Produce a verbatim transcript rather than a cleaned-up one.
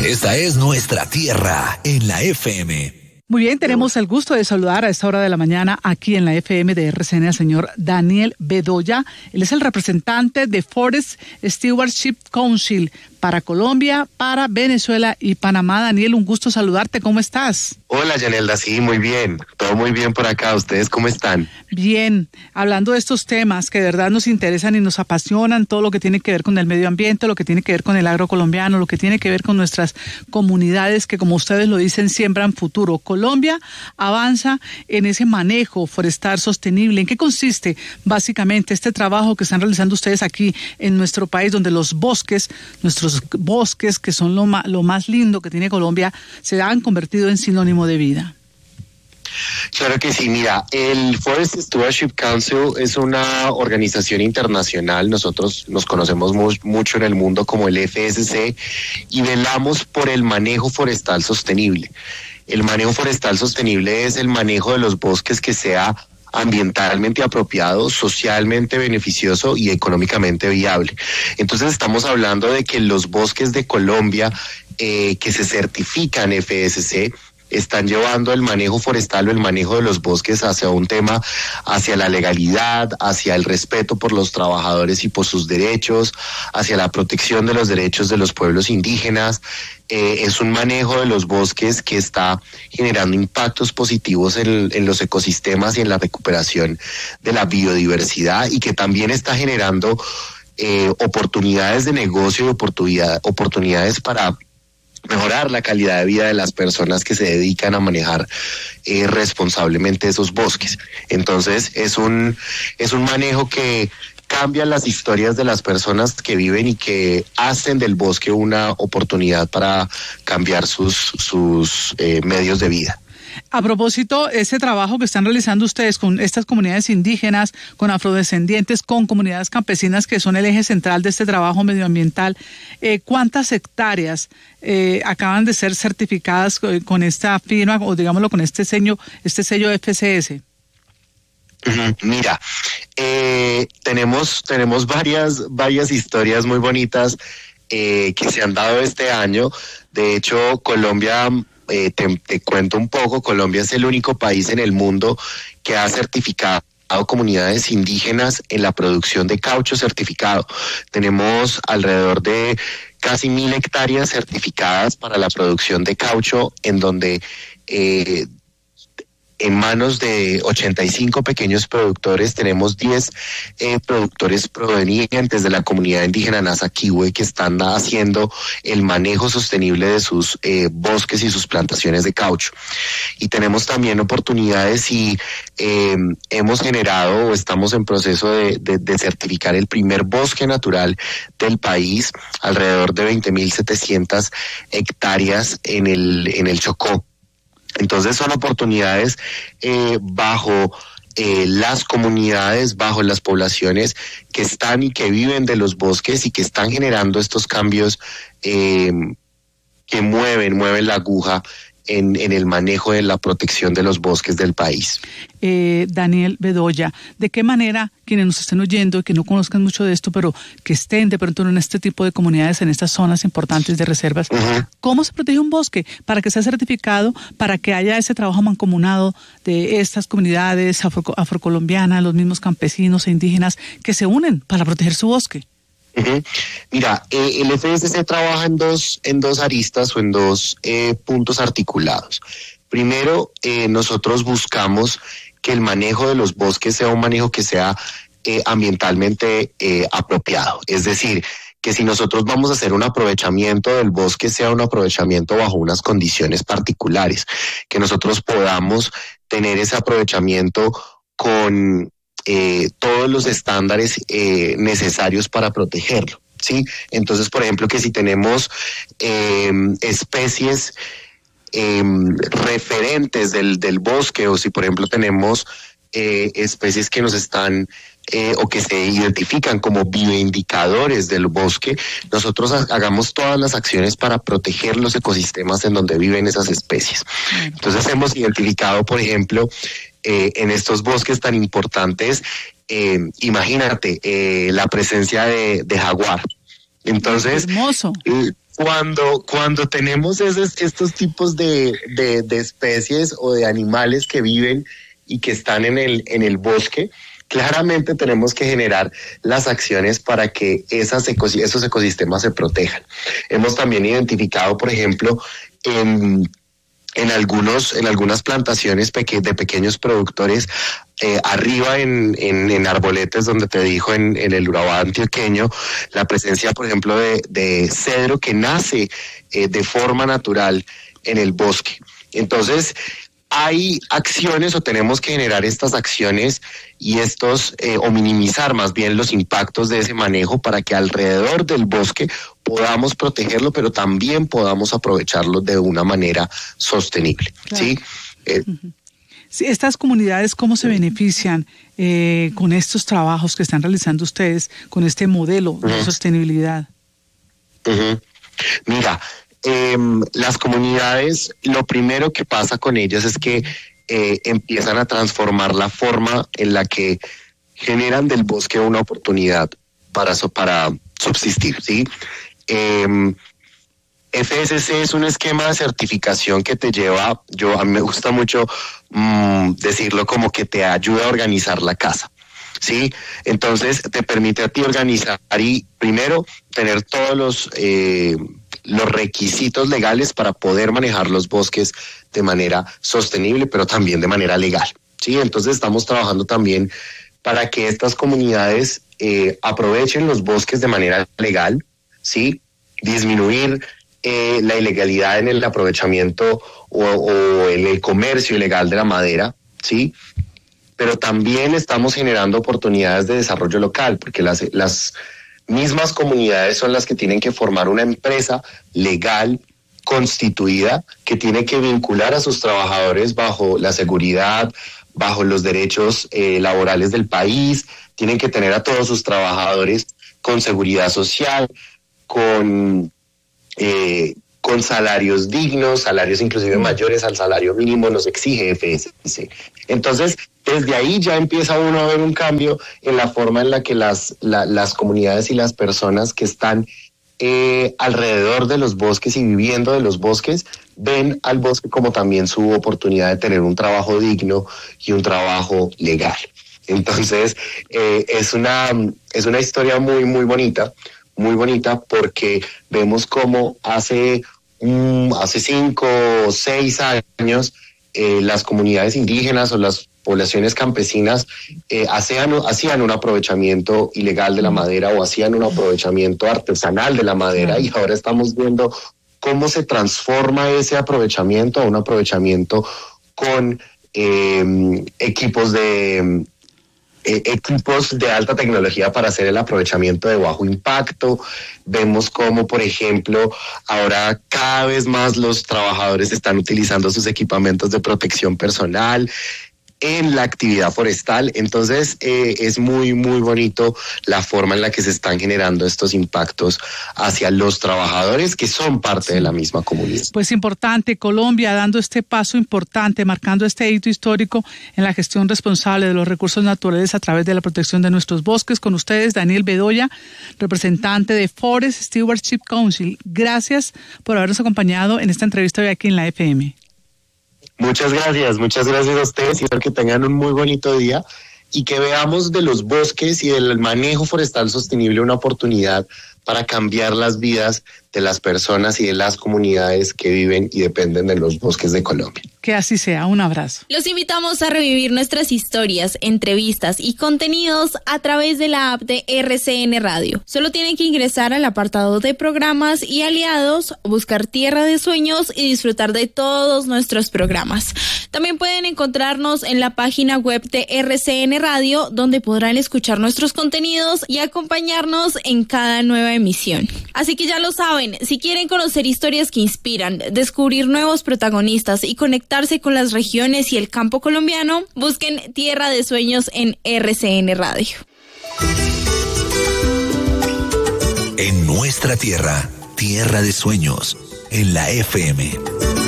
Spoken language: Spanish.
Esta es nuestra tierra en la F M. Muy bien, tenemos el gusto de saludar a esta hora de la mañana aquí en la F M de R C N al señor Daniel Bedoya. Él es el representante de Forest Stewardship Council para Colombia, para Venezuela y Panamá. Daniel, un gusto saludarte. ¿Cómo estás? Hola, Yanelda. Sí, muy bien. Todo muy bien por acá. ¿Ustedes cómo están? Bien. Hablando de estos temas que de verdad nos interesan y nos apasionan, todo lo que tiene que ver con el medio ambiente, lo que tiene que ver con el agro colombiano, lo que tiene que ver con nuestras comunidades que, como ustedes lo dicen, siembran futuro. Colombia avanza en ese manejo forestal sostenible. ¿En qué consiste básicamente este trabajo que están realizando ustedes aquí en nuestro país, donde los bosques, nuestros bosques, que son lo más, lo más lindo que tiene Colombia, se han convertido en sinónimo de vida? Claro que sí, mira, el Forest Stewardship Council es una organización internacional. Nosotros nos conocemos mu- mucho en el mundo como el F S C y velamos por el manejo forestal sostenible. El manejo forestal sostenible es el manejo de los bosques que sea ambientalmente apropiado, socialmente beneficioso y económicamente viable. Entonces estamos hablando de que los bosques de Colombia eh, que se certifican F S C están llevando el manejo forestal o el manejo de los bosques hacia un tema, hacia la legalidad, hacia el respeto por los trabajadores y por sus derechos, hacia la protección de los derechos de los pueblos indígenas. Eh, es un manejo de los bosques que está generando impactos positivos en, en los ecosistemas y en la recuperación de la biodiversidad, y que también está generando eh, oportunidades de negocio y oportunidad, oportunidades para mejorar la calidad de vida de las personas que se dedican a manejar eh, responsablemente esos bosques. Entonces es un es un manejo que cambia las historias de las personas que viven y que hacen del bosque una oportunidad para cambiar sus sus eh, medios de vida. A propósito, ese trabajo que están realizando ustedes con estas comunidades indígenas, con afrodescendientes, con comunidades campesinas, que son el eje central de este trabajo medioambiental, eh, ¿cuántas hectáreas eh, acaban de ser certificadas con esta firma, o digámoslo con este sello, este sello F S S? Uh-huh. Mira, eh, tenemos tenemos varias varias historias muy bonitas eh, que se han dado este año. De hecho, Colombia, eh, te, te cuento un poco, Colombia es el único país en el mundo que ha certificado comunidades indígenas en la producción de caucho certificado. Tenemos alrededor de casi mil hectáreas certificadas para la producción de caucho, en donde eh, en manos de ochenta y cinco pequeños productores tenemos diez eh, productores provenientes de la comunidad indígena Nasa-Kiwe que están haciendo el manejo sostenible de sus eh, bosques y sus plantaciones de caucho. Y tenemos también oportunidades y eh, hemos generado o estamos en proceso de, de, de certificar el primer bosque natural del país, alrededor de veinte mil setecientas hectáreas en el, en el Chocó. Entonces son oportunidades eh, bajo eh, las comunidades, bajo las poblaciones que están y que viven de los bosques y que están generando estos cambios eh, que mueven, mueven la aguja en, en el manejo de la protección de los bosques del país. Eh, Daniel Bedoya, ¿de qué manera quienes nos estén oyendo y que no conozcan mucho de esto, pero que estén de pronto en este tipo de comunidades, en estas zonas importantes de reservas, uh-huh, cómo se protege un bosque para que sea certificado, para que haya ese trabajo mancomunado de estas comunidades afro, afrocolombianas, los mismos campesinos e indígenas que se unen para proteger su bosque? Uh-huh. Mira, eh, el F S C trabaja en dos, en dos aristas o en dos eh, puntos articulados. Primero, eh, nosotros buscamos que el manejo de los bosques sea un manejo que sea eh, ambientalmente eh, apropiado. Es decir, que si nosotros vamos a hacer un aprovechamiento del bosque, sea un aprovechamiento bajo unas condiciones particulares, que nosotros podamos tener ese aprovechamiento con eh, todos los estándares eh, necesarios para protegerlo, ¿sí? Entonces, por ejemplo, que si tenemos eh, especies Eh, referentes del, del bosque, o si por ejemplo tenemos eh, especies que nos están eh, o que se identifican como bioindicadores del bosque, nosotros ha, hagamos todas las acciones para proteger los ecosistemas en donde viven esas especies. Entonces hemos identificado, por ejemplo, eh, en estos bosques tan importantes, eh, imagínate eh, la presencia de, de jaguar. Entonces, hermoso. Eh, cuando, cuando tenemos esos, estos tipos de, de, de especies o de animales que viven y que están en el, en el bosque, claramente tenemos que generar las acciones para que esas ecos- esos ecosistemas se protejan. Hemos también identificado, por ejemplo, en, en, algunos, en algunas plantaciones peque- de pequeños productores, eh, arriba en, en, en arboletes, donde te dijo en, en el Urabá antioqueño, la presencia, por ejemplo, de, de cedro que nace eh, de forma natural en el bosque. Entonces, hay acciones o tenemos que generar estas acciones y estos eh, o minimizar más bien los impactos de ese manejo para que alrededor del bosque podamos protegerlo, pero también podamos aprovecharlo de una manera sostenible. Claro. ¿Sí? Eh, uh-huh. Sí, estas comunidades, ¿cómo se benefician eh, con estos trabajos que están realizando ustedes, con este modelo uh-huh. de sostenibilidad? Uh-huh. Mira, Eh, las comunidades, lo primero que pasa con ellas es que eh, empiezan a transformar la forma en la que generan del bosque una oportunidad para, so, para subsistir, ¿sí? Eh, F S C es un esquema de certificación que te lleva, yo a mí me gusta mucho mmm, decirlo como que te ayuda a organizar la casa. Sí, entonces te permite a ti organizar y primero tener todos los eh, los requisitos legales para poder manejar los bosques de manera sostenible, pero también de manera legal. Sí, entonces estamos trabajando también para que estas comunidades eh, aprovechen los bosques de manera legal, sí, disminuir eh, la ilegalidad en el aprovechamiento o, o en el comercio ilegal de la madera, sí. Pero también estamos generando oportunidades de desarrollo local, porque las, las mismas comunidades son las que tienen que formar una empresa legal, constituida, que tiene que vincular a sus trabajadores bajo la seguridad, bajo los derechos eh, laborales del país, tienen que tener a todos sus trabajadores con seguridad social, con... Eh, con salarios dignos, salarios inclusive mayores al salario mínimo, nos exige F S C. Entonces, desde ahí ya empieza uno a ver un cambio en la forma en la que las, la, las comunidades y las personas que están eh, alrededor de los bosques y viviendo de los bosques ven al bosque como también su oportunidad de tener un trabajo digno y un trabajo legal. Entonces, eh, es una, es una historia muy, muy bonita. muy bonita porque vemos cómo hace, um, hace cinco o seis años eh, las comunidades indígenas o las poblaciones campesinas eh, hacían, hacían un aprovechamiento ilegal de la madera o hacían un aprovechamiento artesanal de la madera, y ahora estamos viendo cómo se transforma ese aprovechamiento a un aprovechamiento con eh, equipos de... Eh, equipos de alta tecnología para hacer el aprovechamiento de bajo impacto. Vemos cómo, por ejemplo, ahora cada vez más los trabajadores están utilizando sus equipamientos de protección personal en la actividad forestal. Entonces eh, es muy, muy bonito la forma en la que se están generando estos impactos hacia los trabajadores que son parte sí. de la misma comunidad. Pues importante, Colombia dando este paso importante, marcando este hito histórico en la gestión responsable de los recursos naturales a través de la protección de nuestros bosques. Con ustedes, Daniel Bedoya, representante de Forest Stewardship Council. Gracias por habernos acompañado en esta entrevista hoy aquí en la F M. Muchas gracias, muchas gracias a ustedes y espero que tengan un muy bonito día y que veamos de los bosques y del manejo forestal sostenible una oportunidad para cambiar las vidas de las personas y de las comunidades que viven y dependen de los bosques de Colombia. Que así sea, un abrazo. Los invitamos a revivir nuestras historias, entrevistas y contenidos a través de la app de R C N Radio. Solo tienen que ingresar al apartado de programas y aliados, buscar Tierra de Sueños y disfrutar de todos nuestros programas. También pueden encontrarnos en la página web de R C N Radio, donde podrán escuchar nuestros contenidos y acompañarnos en cada nueva emisión. Así que ya lo saben, si quieren conocer historias que inspiran, descubrir nuevos protagonistas y conectarse con las regiones y el campo colombiano, busquen Tierra de Sueños en R C N Radio. En nuestra tierra, Tierra de Sueños, en la F M.